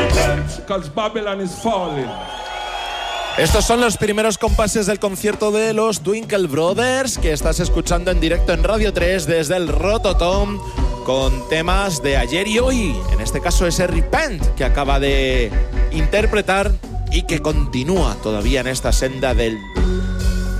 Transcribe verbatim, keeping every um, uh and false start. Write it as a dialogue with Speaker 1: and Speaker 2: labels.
Speaker 1: 'cause Babylon is falling.
Speaker 2: Estos son los primeros compases del concierto de los Twinkle Brothers que estás escuchando en directo en Radio tres desde el Rototom con temas de ayer y hoy. En este caso ese Repent que acaba de interpretar y que continúa todavía en esta senda del